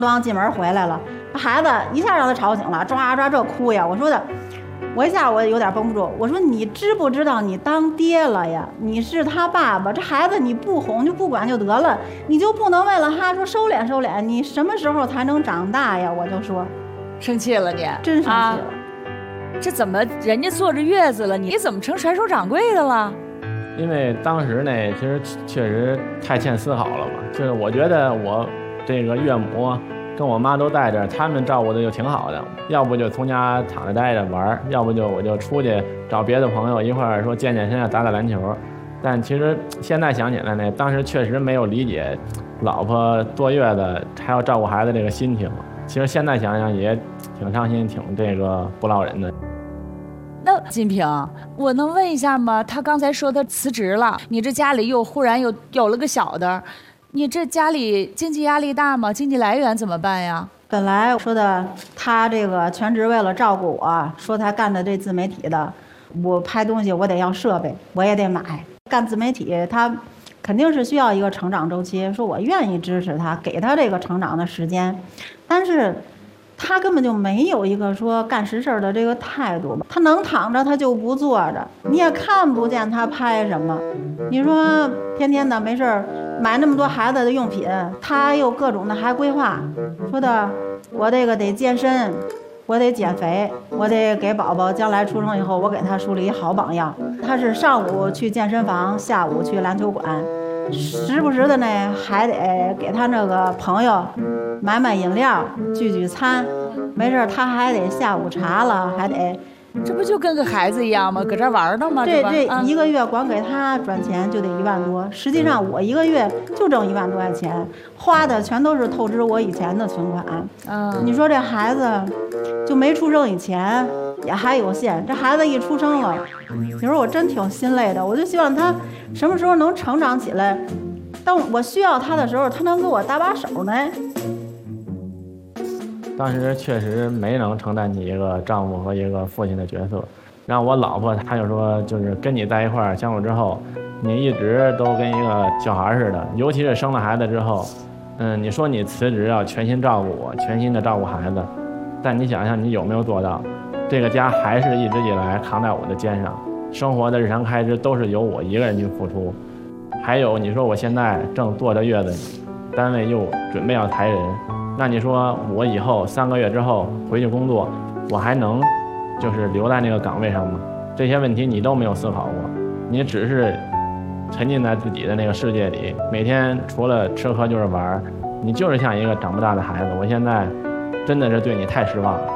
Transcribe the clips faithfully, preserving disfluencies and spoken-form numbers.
刚进门回来了，孩子一下让他吵醒了，抓抓这哭呀！我说的，我一下我有点绷不住。我说你知不知道你当爹了呀？你是他爸爸，这孩子你不哄就不管就得了，你就不能为了他说收敛收敛？你什么时候才能长大呀？我就说， 生气了你， 真生气了。啊， 这怎么人家坐着月子了，你怎么成甩手掌柜的了？ 因为当时呢，其实确实太欠思考了嘛。就是我觉得我这个岳母跟我妈都在这儿，他们照顾的就挺好的，要不就从家躺着待着玩，要不就我就出去找别的朋友一块儿说健健身啊，打打篮球。但其实现在想起来呢，当时确实没有理解老婆坐月子还要照顾孩子这个心情。其实现在想想也挺伤心，挺这个不落人的。 那金平，我能问一下吗？他刚才说他辞职了，你这家里又忽然又有了个小的，你这家里经济压力大吗？经济来源怎么办呀？ 本来说的他这个全职为了照顾我，说他干的这自媒体的，我拍东西我得要设备，我也得买。干自媒体他肯定是需要一个成长周期，说我愿意支持他，给他这个成长的时间，但是他根本就没有一个说干实事的这个态度，他能躺着他就不坐着，你也看不见他拍什么。你说天天的没事买那么多孩子的用品，他又各种的还规划，说的我这个得健身，我得减肥，我得给宝宝将来出生以后我给他树立一好榜样。他是上午去健身房，下午去篮球馆，时不时的呢还得给他那个朋友买买饮料聚聚餐，没事他还得下午茶了，还得， 这不就跟个孩子一样吗？搁这玩呢吗？ 这这一个月光给他赚钱就得一万多，实际上我一个月就挣一万多块钱，花的全都是透支我以前的存款。嗯，你说这孩子就没出生以前也还有限，这孩子一出生了，你说我真挺心累的。我就希望他什么时候能成长起来，当我需要他的时候，他能给我搭把手呢。 当时确实没能承担起一个丈夫和一个父亲的角色，然后我老婆她就说，就是跟你在一块儿相处之后，你一直都跟一个小孩似的，尤其是生了孩子之后，嗯，你说你辞职要全心照顾我，全心的照顾孩子，但你想想你有没有做到？这个家还是一直以来扛在我的肩上，生活的日常开支都是由我一个人去付出。还有你说我现在正坐着月子，单位又准备要裁人，那你说我以后三个月之后回去工作，我还能就是留在那个岗位上吗？这些问题你都没有思考过，你只是沉浸在自己的那个世界里，每天除了吃喝就是玩，你就是像一个长不大的孩子。我现在真的是对你太失望了。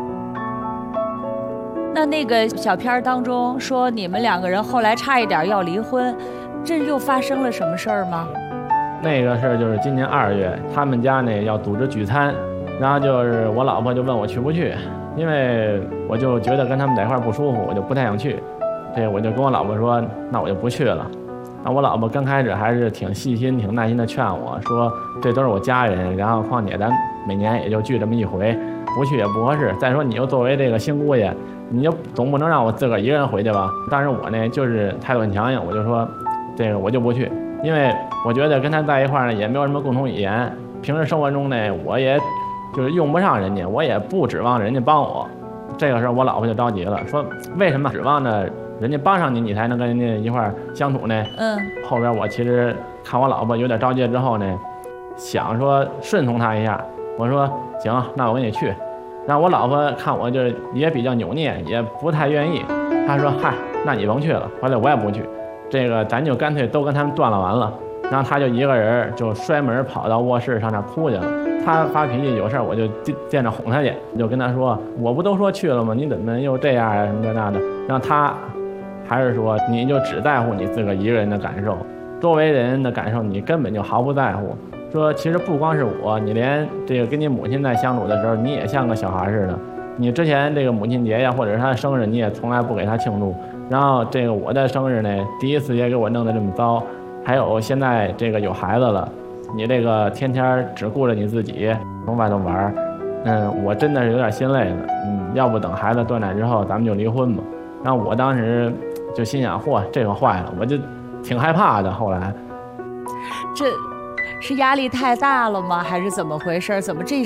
那那个小片当中说你们两个人后来差一点要离婚，这又发生了什么事儿吗？ 那个事儿就是今年二月，他们家呢要组织聚餐，然后就是我老婆就问我去不去，因为我就觉得跟他们在一块儿不舒服，我就不太想去。这我就跟我老婆说，那我就不去了。那我老婆刚开始还是挺细心、挺耐心的劝我说，这都是我家人，然后况且咱每年也就聚这么一回，不去也不合适。再说你又作为这个新姑爷，你就总不能让我自个儿一个人回去吧？当时我呢就是态度很强硬，我就说，这个我就不去。因为我觉得跟他在一块儿呢也没有什么共同语言，平时生活中呢我也就是用不上人家，我也不指望人家帮我。这个时候我老婆就着急了，说为什么指望着人家帮上你，你才能跟人家一块儿相处呢？嗯，后边我其实看我老婆有点着急之后呢，想说顺从她一下，我说行，那我跟你去。然后我老婆看我就也比较扭捏，也不太愿意，她说嗨，那你甭去了，回来我也不去。这个咱就干脆都跟他们断了完了。然后他就一个人就摔门跑到卧室上那哭去了。他发脾气有事我就见着哄他去，就跟他说我不都说去了吗？你怎么又这样啊什么这那的。然后他还是说你就只在乎你自个一个人的感受，周围人的感受你根本就毫不在乎。说其实不光是我，你连这个跟你母亲在相处的时候你也像个小孩似的。你之前这个母亲节呀或者是他的生日你也从来不给他庆祝，然后这个我的生日呢第一次也给我弄得这么糟，还有现在这个有孩子了，你这个天天只顾着你自己从外头玩，嗯，我真的是有点心累了，嗯，要不等孩子断奶之后咱们就离婚吧。然后我当时就心想，嚯，这个坏了，我就挺害怕的。后来这是压力太大了吗？还是怎么回事？怎么这